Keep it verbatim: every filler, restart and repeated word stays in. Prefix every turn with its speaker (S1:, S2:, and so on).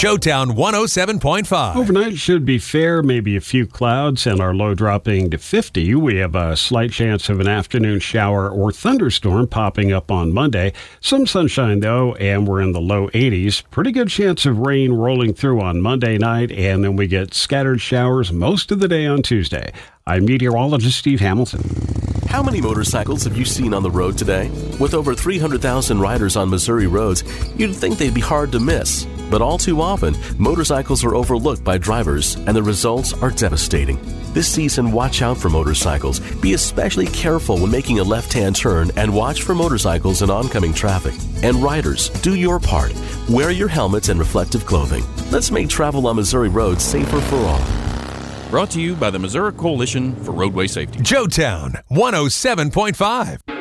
S1: Showtown one oh seven point five.
S2: Overnight should be fair, maybe a few clouds, and our low dropping to fifty. We have a slight chance of an afternoon shower or thunderstorm popping up on Monday. Some sunshine, though, and we're in the low eighties. Pretty good chance of rain rolling through on Monday night, and then we get scattered showers most of the day on Tuesday. I'm meteorologist Steve Hamilton.
S3: How many motorcycles have you seen on the road today? With over three hundred thousand riders on Missouri roads, you'd think they'd be hard to miss. But all too often, motorcycles are overlooked by drivers, and the results are devastating. This season, watch out for motorcycles. Be especially careful when making a left-hand turn, and watch for motorcycles in oncoming traffic. And riders, do your part. Wear your helmets and reflective clothing. Let's make travel on Missouri roads safer for all.
S4: Brought to you by the Missouri Coalition for Roadway Safety.
S1: Showtown one oh seven point five.